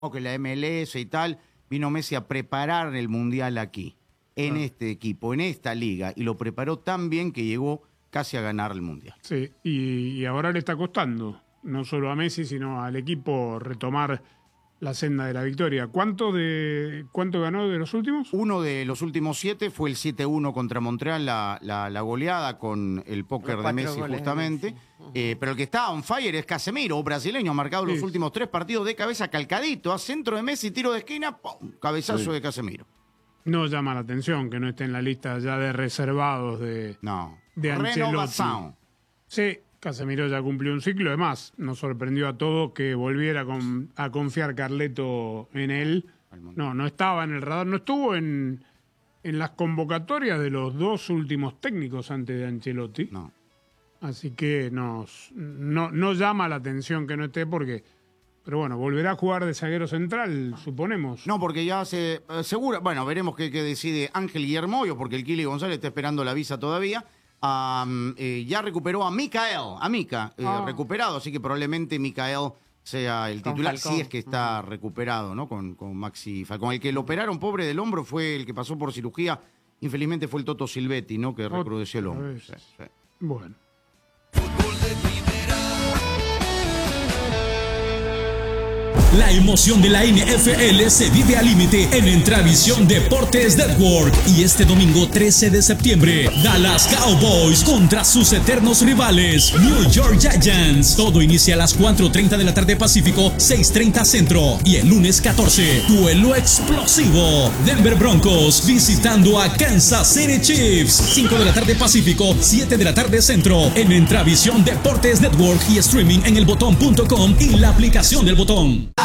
que la MLS y tal, vino Messi a preparar el Mundial aquí, en este equipo, en esta liga, y lo preparó tan bien que llegó casi a ganar el Mundial. Sí, y ahora le está costando, no solo a Messi, sino al equipo retomar la senda de la victoria. ¿Cuánto ganó de los últimos? Uno de los últimos 7 fue el 7-1 contra Montreal, la goleada con el póker de Messi justamente. Pero el que está on fire es Casemiro, brasileño, ha marcado los últimos 3 partidos de cabeza, calcadito, a centro de Messi, tiro de esquina, ¡pum! Cabezazo de Casemiro. No llama la atención que no esté en la lista ya de reservados de Ancelotti. Renovación. Sí, Casemiro ya cumplió un ciclo. Además, nos sorprendió a todos que volviera a confiar Carleto en él. No estaba en el radar, no estuvo en las convocatorias de los 2 últimos técnicos antes de Ancelotti. No. Así que no llama la atención que no esté pero bueno, volverá a jugar de zaguero central, suponemos. No, porque ya se segura, bueno, veremos qué decide Ángel Guillermoyo, porque el Kili González está esperando la visa todavía. Ya recuperó a Mika recuperado, así que probablemente Mikael sea el titular, si es que está recuperado, ¿no? Con Maxi Falcón. El que lo operaron, pobre del hombro, fue el que pasó por cirugía. Infelizmente fue el Toto Silvetti, ¿no? Que recrudeció el hombro. Sí. Bueno. La emoción de la NFL se vive al límite en Entravisión Deportes Network. Y este domingo 13 de septiembre, Dallas Cowboys contra sus eternos rivales, New York Giants. Todo inicia a las 4:30 de la tarde Pacífico, 6:30 Centro. Y el lunes 14, duelo explosivo. Denver Broncos visitando a Kansas City Chiefs. 5 de la tarde Pacífico, 7 de la tarde Centro. En Entravisión Deportes Network y streaming en elbotón.com y la aplicación del Botón.